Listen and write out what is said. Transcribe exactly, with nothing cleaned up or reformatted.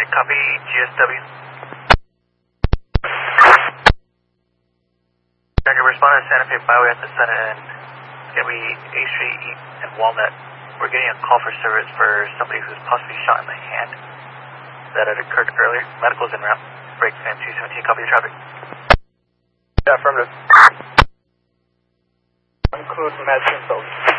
copy, G S W. Target responding to Santa Fe Byway at the Senate and it's going to be eighth Street East and Walnut. We're getting a call for service for somebody who's possibly shot in the hand. That had occurred earlier. Medical's en route. Break Sam two seventeen, copy the traffic. Yeah, affirmative. Include med info.